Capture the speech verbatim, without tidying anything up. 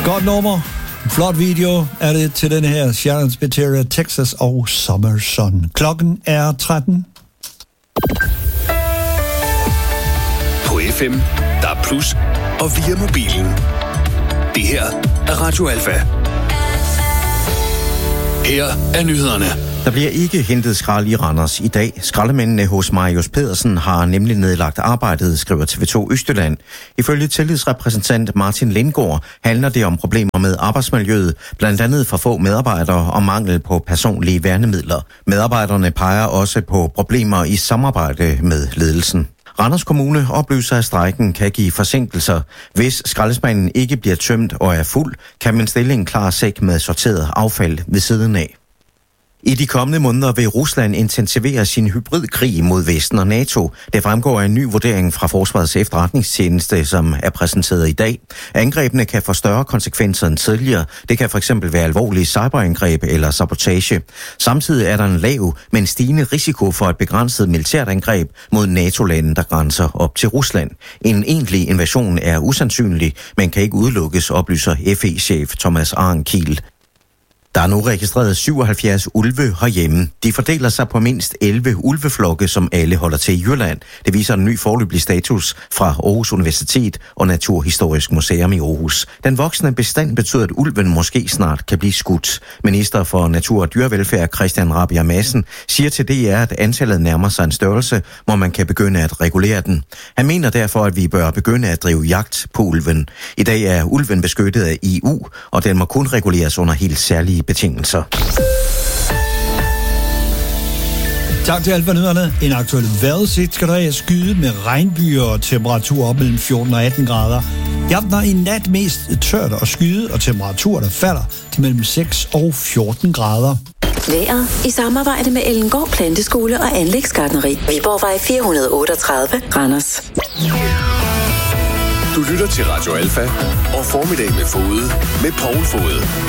Godt nummer. Flot video er det til den her Sharon Spiteri, Texas og Summer Sun. Klokken er tretten. På F M, der er plus, og via mobilen. Det her er Radio Alfa. Her er nyhederne. Der bliver ikke hentet skrald i Randers i dag. Skraldemændene hos Marius Pedersen har nemlig nedlagt arbejdet, skriver T V to Østjylland. Ifølge tillidsrepræsentant Martin Lindgaard handler det om problemer med arbejdsmiljøet, blandt andet for få medarbejdere og mangel på personlige værnemidler. Medarbejderne peger også på problemer i samarbejde med ledelsen. Randers Kommune oplyser, at strejken kan give forsinkelser. Hvis skraldespanden ikke bliver tømt og er fuld, kan man stille en klar sæk med sorteret affald ved siden af. I de kommende måneder vil Rusland intensivere sin hybridkrig mod Vesten og NATO. Det fremgår af en ny vurdering fra Forsvarets efterretningstjeneste, som er præsenteret i dag. Angrebene kan få større konsekvenser end tidligere. Det kan fx være alvorlige cyberangreb eller sabotage. Samtidig er der en lav, men stigende risiko for et begrænset militært angreb mod NATO-lande, der grænser op til Rusland. En egentlig invasion er usandsynlig, men kan ikke udelukkes, oplyser F E-chef Thomas Arnkiel. Der er nu registreret syvoghalvfjerds ulve herhjemme. De fordeler sig på mindst elleve ulveflokke, som alle holder til i Jylland. Det viser en ny foreløbig status fra Aarhus Universitet og Naturhistorisk Museum i Aarhus. Den voksne bestand betyder, at ulven måske snart kan blive skudt. Minister for Natur og Dyrevelfærd Christian Rabjerg Madsen siger til D R, at antallet nærmer sig en størrelse, hvor man kan begynde at regulere den. Han mener derfor, at vi bør begynde at drive jagt på ulven. I dag er ulven beskyttet af E U, og den må kun reguleres under helt særlige betingelser. Tak til Alfa-nyhederne. En aktuel vejrudsigt skal der have skyde med regnbyer og temperatur op mellem fjorten og atten grader. I aften har i nat mest tørt og skyde, og temperaturer, der falder til mellem seks og fjorten grader. Vejret i samarbejde med Ellengård Planteskole og Anlægsgartneri. Viborgvej fire hundrede otteogtredive, Randers. Du lytter til Radio Alfa og Formiddag med Fode med Poul Fode.